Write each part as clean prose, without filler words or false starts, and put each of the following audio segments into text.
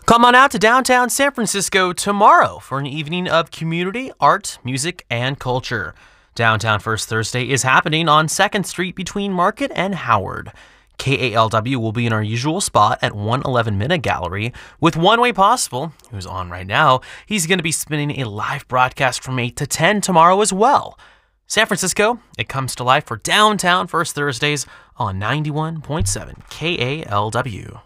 Come on out to downtown San Francisco tomorrow for an evening of community, art, music, and culture. Downtown First Thursday is happening on 2nd Street between Market and Howard. KALW will be in our usual spot at 111 Minute Gallery with One Way Possible, who's on right now. He's going to be spinning a live broadcast from 8 to 10 tomorrow as well. San Francisco, it comes to life for Downtown First Thursdays on 91.7 KALW.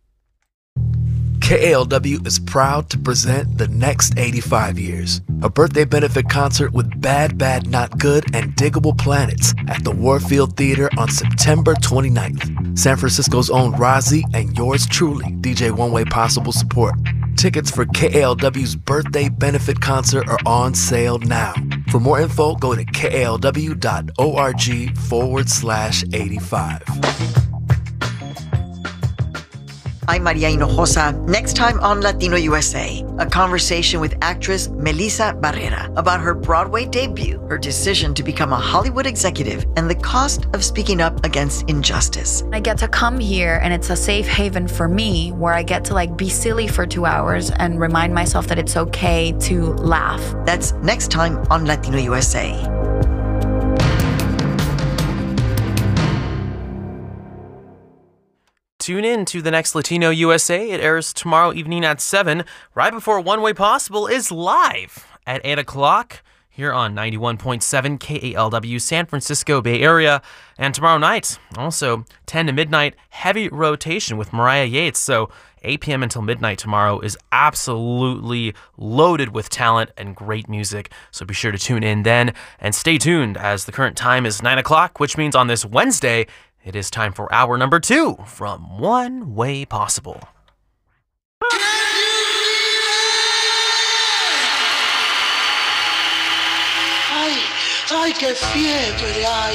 KALW is proud to present The Next 85 Years, a birthday benefit concert with Bad Bad Not Good and Diggable Planets at the Warfield Theater on September 29th. San Francisco's own Rozzy and yours truly, DJ One Way Possible support. Tickets for KALW's birthday benefit concert are on sale now. For more info, go to kalw.org/85. I'm Maria Hinojosa. Next time on Latino USA, a conversation with actress Melissa Barrera about her Broadway debut, her decision to become a Hollywood executive, and the cost of speaking up against injustice. I get to come here and it's a safe haven for me where I get to be silly for 2 hours and remind myself that it's okay to laugh. That's next time on Latino USA. Tune in to the next Latino USA. It airs tomorrow evening at 7, right before One Way Possible is live at 8 o'clock here on 91.7 KALW San Francisco Bay Area. And tomorrow night, also 10 to midnight, heavy rotation with Mariah Yates. So 8 p.m. until midnight tomorrow is absolutely loaded with talent and great music. So be sure to tune in then and stay tuned as the current time is 9 o'clock, which means on this Wednesday, it is time for hour number 2 from One Way Possible. Ay, qué fiebre hay.